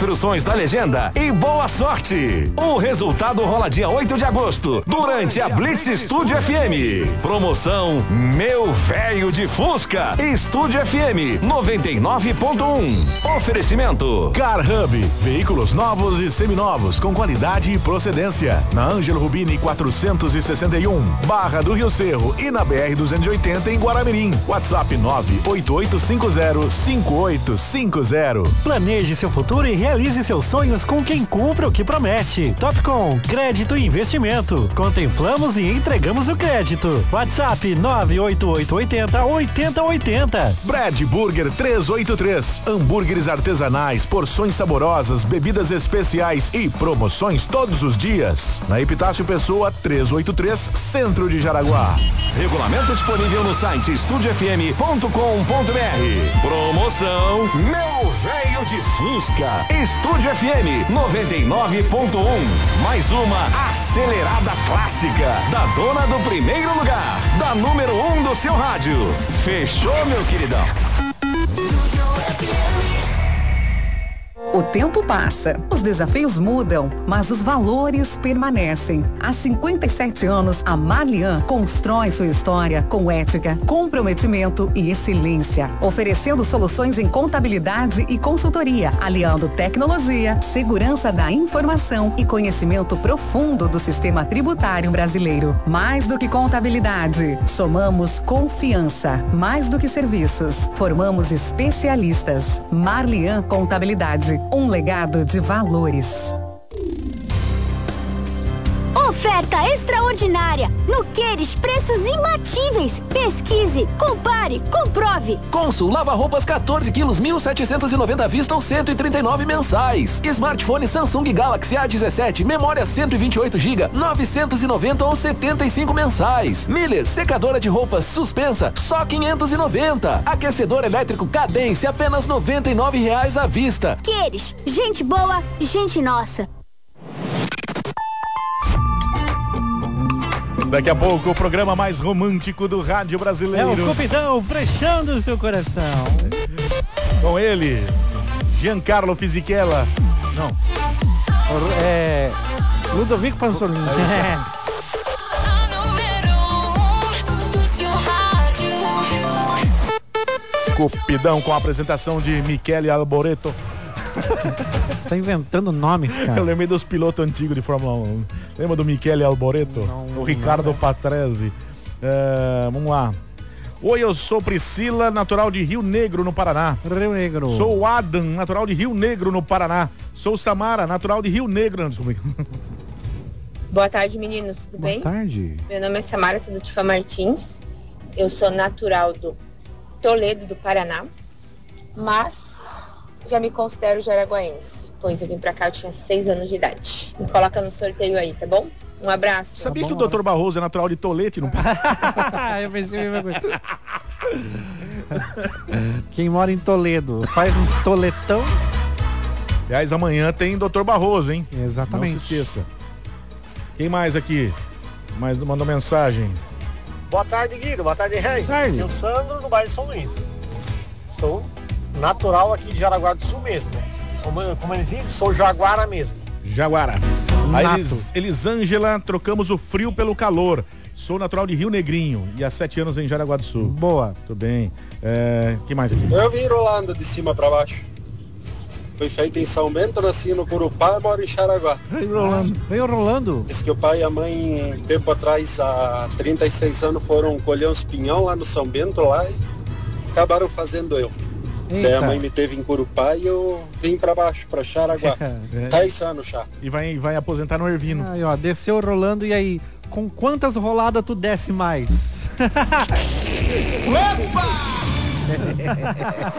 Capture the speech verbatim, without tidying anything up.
instruções da legenda e boa sorte. O resultado rola dia oito de agosto, durante a Blitz Estúdio F M. Promoção Meu Véio de Fusca. Estúdio F M noventa e nove ponto um. Oferecimento Car Hub, veículos novos e seminovos com qualidade e procedência. Na Ângelo Rubini quatrocentos e sessenta e um, Barra do Rio Cerro e na B R duzentos e oitenta em Guaramirim. WhatsApp nove oito oito cinco zero cinco oito cinco zero. Planeje seu futuro e realize seus sonhos com quem cumpre o que promete. Topcom, crédito e investimento. Contemplamos e entregamos o crédito. WhatsApp nove oito oito oito zero oito zero oito zero. Brad Burger trezentos e oitenta e três. Hambúrgueres artesanais, porções saborosas, bebidas especiais e promoções todos os dias. Na Epitácio Pessoa trezentos e oitenta e três, Centro de Jaraguá. Regulamento disponível no site estúdio f m ponto com ponto b r. Promoção Meu Véio de Fusca. Estúdio F M noventa e nove ponto um. Mais uma acelerada clássica da dona do primeiro lugar, da número um do seu rádio. Fechou, meu queridão? O tempo passa, os desafios mudam, mas os valores permanecem. Há cinquenta e sete anos, a Marlian constrói sua história com ética, comprometimento e excelência, oferecendo soluções em contabilidade e consultoria, aliando tecnologia, segurança da informação e conhecimento profundo do sistema tributário brasileiro. Mais do que contabilidade, somamos confiança. Mais do que serviços, formamos especialistas. Marlian Contabilidade. Um legado de valores. Oferta extraordinária. No Queires, preços imbatíveis. Pesquise, compare, comprove. Consul lava-roupas quatorze quilos, mil setecentos e noventa à vista ou cento e trinta e nove mensais. Smartphone Samsung Galaxy A dezessete, memória cento e vinte e oito gigas, novecentos e noventa ou setenta e cinco mensais. Miller, secadora de roupas suspensa, só quinhentos e noventa. Aquecedor elétrico Cadence, apenas noventa e nove reais à vista. Queires, gente boa, gente nossa. Daqui a pouco o programa mais romântico do rádio brasileiro. É o Cupidão fechando o seu coração. Com ele, Giancarlo Fisichella. Não. É. Ludovico Pansolini. É. Cupidão com a apresentação de Michele Alboreto. Você tá inventando nomes, cara. Eu lembrei dos pilotos antigos de Fórmula um. Lembra do Michele Alboreto? Não, o Ricardo não, Patrese. É, vamos lá. Oi, eu sou Priscila, natural de Rio Negro, no Paraná. Rio Negro. Sou o Adam, natural de Rio Negro, no Paraná. Sou Samara, natural de Rio Negro. Não, desculpa. Boa tarde, meninos. Tudo Boa bem? Boa tarde. Meu nome é Samara, sou do Tifa Martins. Eu sou natural do Toledo, do Paraná. Mas já me considero jaraguaense, pois eu vim pra cá, eu tinha seis anos de idade. Me coloca no sorteio aí, tá bom? Um abraço. Sabia tá que o doutor Barroso é natural de Tolete? Não? Eu pensei a mesma coisa. Quem mora em Toledo faz uns toletão. Aliás, amanhã tem doutor Barroso, hein? Exatamente. Não se esqueça. Quem mais aqui? Mais mandou mensagem. Boa tarde, Guido. Boa tarde, Rei. Eu sou Sandro, no bairro de São Luís. Sou natural aqui de Jaraguá do Sul mesmo. Como, como eles dizem, sou jaguara mesmo. Jaguara. Aí Elis, Elisângela, trocamos o frio pelo calor. Sou natural de Rio Negrinho e há sete anos em Jaraguá do Sul. Boa. Tudo bem. É, que mais aqui? Eu vim rolando de cima pra baixo. Foi feito em São Bento, nasci no Curupá e moro em Jaraguá. Veio rolando. Veio rolando. Diz que o pai e a mãe, tempo atrás, há trinta e seis anos, foram colher uns pinhão lá no São Bento lá e acabaram fazendo eu. Eita. Daí a mãe me teve em Curupá e eu vim pra baixo, pra Jaraguá. dez anos já. E vai, vai aposentar no Ervino. Aí, ó, desceu rolando e aí, com quantas roladas tu desce mais? Opa!